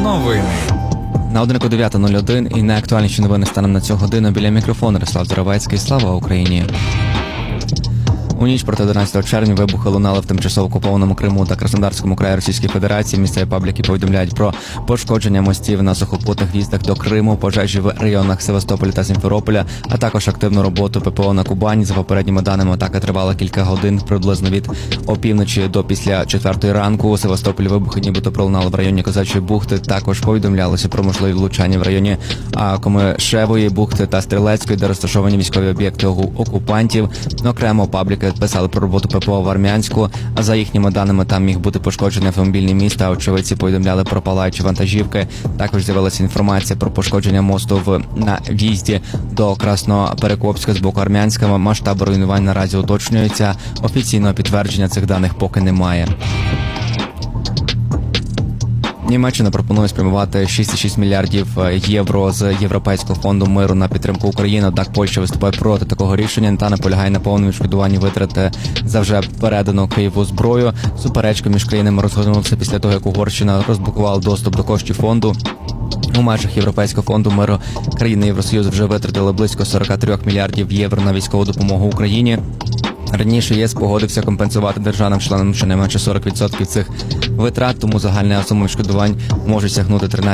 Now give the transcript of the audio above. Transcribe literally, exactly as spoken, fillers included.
Новини. На годиннику дев'ята нуль один і найактуальніші новини станом на цю годину. Біля мікрофону Рислав Заровецький. Слава Україні! У ніч проти одинадцятого червня вибухи лунали в тимчасово окупованому Криму та Краснодарському краї Російської Федерації. Місцеві пабліки повідомляють про пошкодження мостів на сухопутних в'їздах до Криму, пожежі в районах Севастополя та Сімферополя, а також активну роботу ППО на Кубані. За попередніми даними, атака тривала кілька годин, приблизно від опівночі до після четвертої ранку. У Севастополі вибухи нібито пролунали в районі Козачої бухти. Також повідомлялося про можливі влучання в районі Комишевої бухти та Стрілецької, де розташовані військові об'єкти окупантів. Окремо пабліки писали про роботу ППО в Армянську, а за їхніми даними там міг бути пошкоджений автомобільний міст, а очевидці повідомляли про палаючі вантажівки. Також з'явилася інформація про пошкодження мосту в на в'їзді до Красноперекопська з боку Армянська. Масштаби руйнувань наразі уточнюються. Офіційного підтвердження цих даних поки немає. Німеччина пропонує спрямувати шість цілих шість мільярдів євро з Європейського фонду миру на підтримку України. Однак Польща виступає проти такого рішення та наполягає на повному відшкодуванні витрати за вже передану Києву зброю. Суперечка між країнами розгорнулася після того, як Угорщина розблокувала доступ до коштів фонду. У межах Європейського фонду миру країни Євросоюзу вже витратили близько сорок три мільярдів євро на військову допомогу Україні. Раніше ЄС погодився компенсувати державам-членам щонайменше сорок відсотків цих витрат, тому загальна сума відшкодувань може сягнути тринадцять